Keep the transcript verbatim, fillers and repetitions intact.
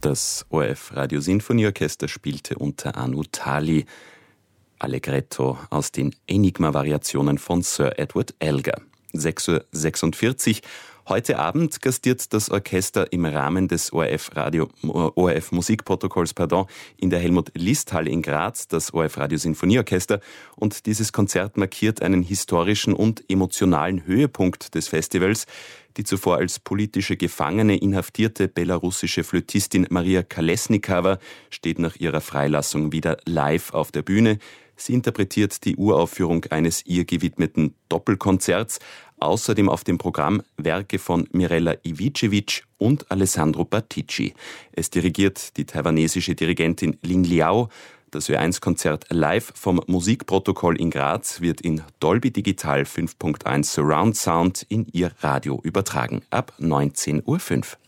Das O R F Radiosinfonieorchester spielte unter Anu Tali Allegretto aus den Enigma-Variationen von Sir Edward Elgar. sechs Uhr sechsundvierzig. Heute Abend gastiert das Orchester im Rahmen des O R F Radio, O R F Musikprotokolls, pardon, in der Helmut-List-Halle in Graz, das O R F Radiosinfonieorchester. Und dieses Konzert markiert einen historischen und emotionalen Höhepunkt des Festivals. Die zuvor als politische Gefangene inhaftierte belarussische Flötistin Maria Kolesnikava steht nach ihrer Freilassung wieder live auf der Bühne. Sie interpretiert die Uraufführung eines ihr gewidmeten Doppelkonzerts. Außerdem auf dem Programm Werke von Mirella Ivicevic und Alessandro Barticci. Es dirigiert die taiwanesische Dirigentin Ling Liao. Das Ö eins Konzert live vom Musikprotokoll in Graz wird in Dolby Digital fünf Punkt eins Surround Sound in Ihr Radio übertragen. Ab neunzehn Uhr fünf.